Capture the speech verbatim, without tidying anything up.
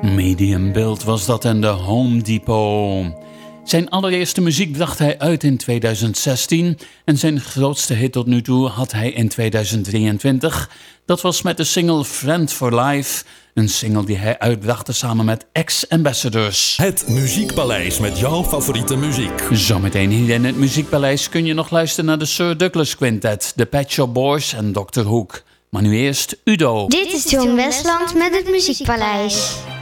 Medium Build was dat en de Home Depot. Zijn allereerste muziek bracht hij uit in tweeduizend zestien en zijn grootste hit tot nu toe had hij in tweeduizend drieëntwintig. Dat was met de single Friend for Life, een single die hij uitbracht samen met Ex-Ambassadors. Het Muziekpaleis met jouw favoriete muziek. Zometeen hier in het Muziekpaleis kun je nog luisteren naar de Sir Douglas Quintet, de Pet Shop Boys en dokter Hoek. Maar nu eerst Udo. Dit is John Westland met het Muziekpaleis.